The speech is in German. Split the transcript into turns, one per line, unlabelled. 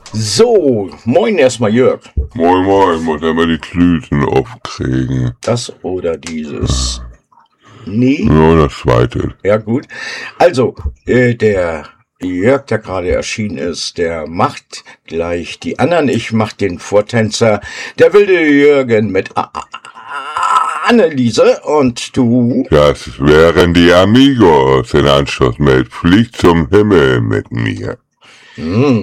So, moin erstmal Jörg.
Moin moin, muss einmal die Klüten aufkriegen.
Das oder dieses. Nee?
Ja, das zweite.
Ja gut. Also, der Jörg, der gerade erschienen ist, der macht gleich die anderen. Ich mach den Vortänzer, der wilde Jürgen mit Anneliese und du.
Das wären die Amigos. In Anschluss mit Flieg zum Himmel mit mir.